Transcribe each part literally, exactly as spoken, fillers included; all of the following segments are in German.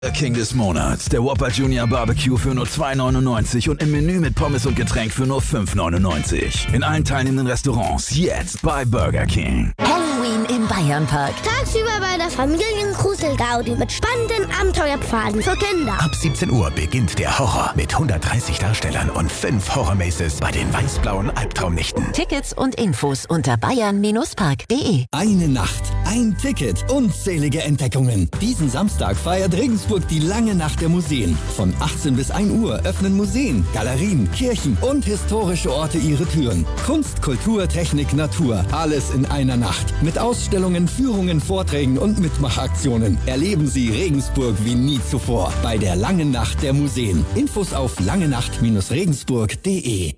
Der King des Monats, der Whopper Junior Barbecue für nur zwei neunundneunzig und im Menü mit Pommes und Getränk für nur fünf neunundneunzig. In allen teilnehmenden Restaurants jetzt bei Burger King. Halloween im Bayernpark. Tagsüber bei der Familien-Grusel-Gaudi mit spannenden Abenteuerpfaden für Kinder. Ab siebzehn Uhr beginnt der Horror mit hundertdreißig Darstellern und fünf Horror-Maces bei den weiß-blauen Albtraumnächten. Tickets und Infos unter bayern Park punkt de. Eine Nacht, ein Ticket, unzählige Entdeckungen. Diesen Samstag feiert Regensburg die lange Nacht der Museen. Von achtzehn bis ein Uhr öffnen Museen, Galerien, Kirchen und historische Orte ihre Türen. Kunst, Kultur, Technik, Natur, alles in einer Nacht. Mit Ausstellungen, Führungen, Vorträgen und Mitmachaktionen erleben Sie Regensburg wie nie zuvor bei der langen Nacht der Museen. Infos auf langenacht Regensburg punkt de.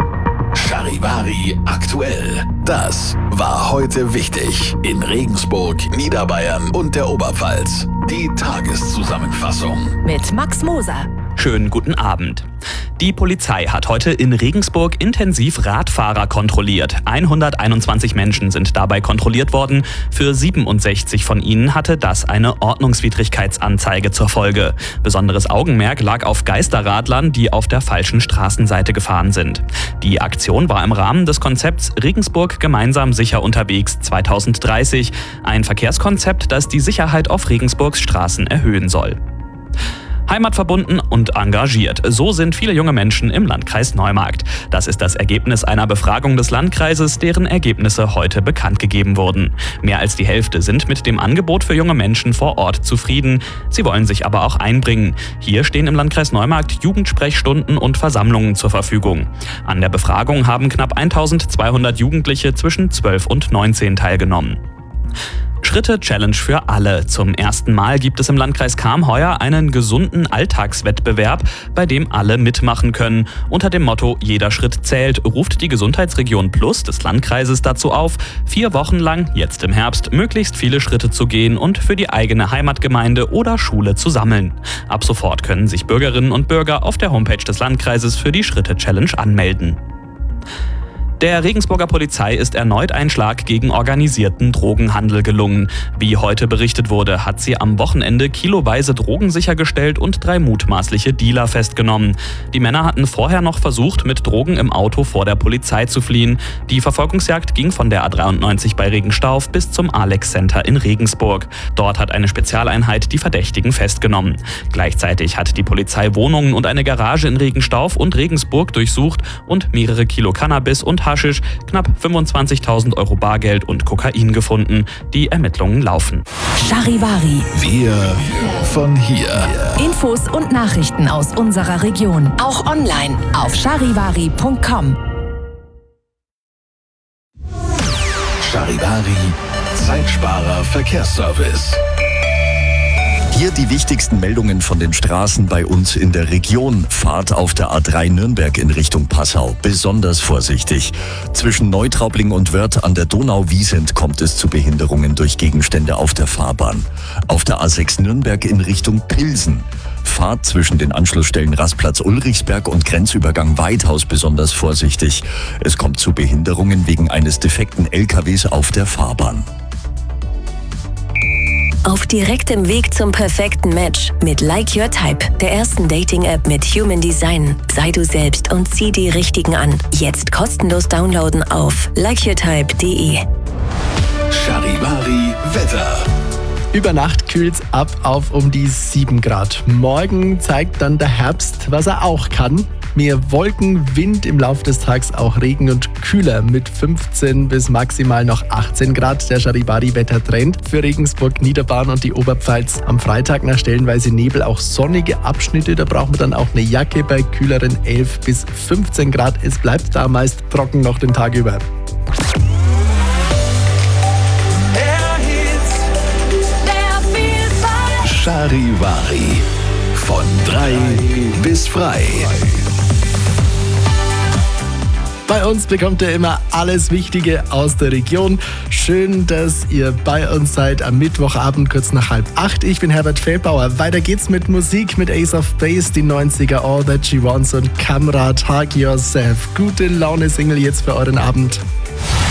Charivari aktuell. Das war heute wichtig in Regensburg, Niederbayern und der Oberpfalz. Die Tageszusammenfassung Mit Max Moser. Schönen guten Abend. Die Polizei hat heute in Regensburg intensiv Radfahrer kontrolliert. hunderteinundzwanzig Menschen sind dabei kontrolliert worden. Für siebenundsechzig von ihnen hatte das eine Ordnungswidrigkeitsanzeige zur Folge. Besonderes Augenmerk lag auf Geisterradlern, die auf der falschen Straßenseite gefahren sind. Die Aktion war im Rahmen des Konzepts Regensburg gemeinsam sicher unterwegs zweitausenddreißig. Ein Verkehrskonzept, das die Sicherheit auf Regensburgs Straßen erhöhen soll. Heimatverbunden und engagiert. So sind viele junge Menschen im Landkreis Neumarkt. Das ist das Ergebnis einer Befragung des Landkreises, deren Ergebnisse heute bekannt gegeben wurden. Mehr als die Hälfte sind mit dem Angebot für junge Menschen vor Ort zufrieden. Sie wollen sich aber auch einbringen. Hier stehen im Landkreis Neumarkt Jugendsprechstunden und Versammlungen zur Verfügung. An der Befragung haben knapp eintausendzweihundert Jugendliche zwischen zwölf und neunzehn teilgenommen. Schritte-Challenge für alle. Zum ersten Mal gibt es im Landkreis Cham heuer einen gesunden Alltagswettbewerb, bei dem alle mitmachen können. Unter dem Motto Jeder Schritt zählt ruft die Gesundheitsregion Plus des Landkreises dazu auf, vier Wochen lang, jetzt im Herbst, möglichst viele Schritte zu gehen und für die eigene Heimatgemeinde oder Schule zu sammeln. Ab sofort können sich Bürgerinnen und Bürger auf der Homepage des Landkreises für die Schritte-Challenge anmelden. Der Regensburger Polizei ist erneut ein Schlag gegen organisierten Drogenhandel gelungen. Wie heute berichtet wurde, hat sie am Wochenende kiloweise Drogen sichergestellt und drei mutmaßliche Dealer festgenommen. Die Männer hatten vorher noch versucht, mit Drogen im Auto vor der Polizei zu fliehen. Die Verfolgungsjagd ging von der A dreiundneunzig bei Regenstauf bis zum Alex Center in Regensburg. Dort hat eine Spezialeinheit die Verdächtigen festgenommen. Gleichzeitig hat die Polizei Wohnungen und eine Garage in Regenstauf und Regensburg durchsucht und mehrere Kilo Cannabis und Haschisch, knapp fünfundzwanzigtausend Euro Bargeld und Kokain gefunden. Die Ermittlungen laufen. Charivari. Wir von hier. Infos und Nachrichten aus unserer Region. Auch online auf charivari punkt com. Charivari Zeitsparer Verkehrsservice. Hier die wichtigsten Meldungen von den Straßen bei uns in der Region. Fahrt auf der A drei Nürnberg in Richtung Passau. Besonders vorsichtig. Zwischen Neutraubling und Wörth an der Donau-Wiesent kommt es zu Behinderungen durch Gegenstände auf der Fahrbahn. Auf der A sechs Nürnberg in Richtung Pilsen. Fahrt zwischen den Anschlussstellen Rastplatz Ulrichsberg und Grenzübergang Weidhaus besonders vorsichtig. Es kommt zu Behinderungen wegen eines defekten L K Ws auf der Fahrbahn. Auf direktem Weg zum perfekten Match mit Like Your Type, der ersten Dating-App mit Human Design. Sei du selbst und zieh die Richtigen an. Jetzt kostenlos downloaden auf like your type punkt de. Charivari Wetter. Über Nacht kühlt's ab auf um die sieben Grad. Morgen zeigt dann der Herbst, was er auch kann. Mehr Wolken, Wind, im Laufe des Tages auch Regen und kühler mit fünfzehn bis maximal noch achtzehn Grad. Der Charivari-Wettertrend für Regensburg, Niederbayern und die Oberpfalz. Am Freitag nach stellenweise Nebel auch sonnige Abschnitte. Da braucht man dann auch eine Jacke bei kühleren elf bis fünfzehn Grad. Es bleibt da meist trocken noch den Tag über. Charivari. Von drei bis frei. Bei uns bekommt ihr immer alles Wichtige aus der Region. Schön, dass ihr bei uns seid am Mittwochabend kurz nach halb acht. Ich bin Herbert Feldbauer. Weiter geht's mit Musik, mit Ace of Base, die neunziger, All That She Wants und Kamrat, Hug Yourself. Gute Laune-Single jetzt für euren Abend.